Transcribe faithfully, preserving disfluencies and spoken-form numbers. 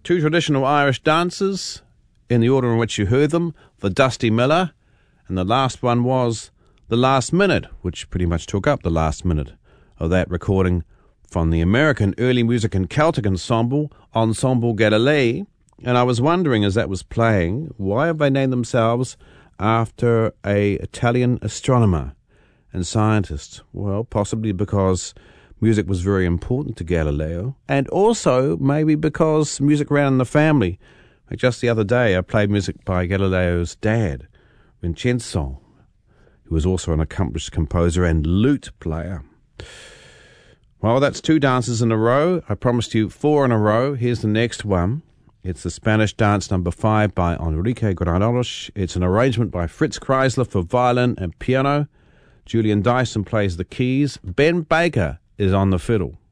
two traditional Irish dances in the order in which you heard them, the Dusty Miller, and the last one was The Last Minute, which pretty much took up the last minute of that recording from the American early music and Celtic ensemble, Ensemble Galilei. And I was wondering, as that was playing, why have they named themselves after a Italian astronomer and scientist? Well, possibly because music was very important to Galileo, and also maybe because music ran in the family. Like just the other day, I played music by Galileo's dad, Vincenzo, who was also an accomplished composer and lute player. Well, that's two dances in a row. I promised you four in a row. Here's the next one. It's the Spanish dance number five by Enrique Granados. It's an arrangement by Fritz Kreisler for violin and piano. Julian Dyson plays the keys. Ben Baker is on the fiddle.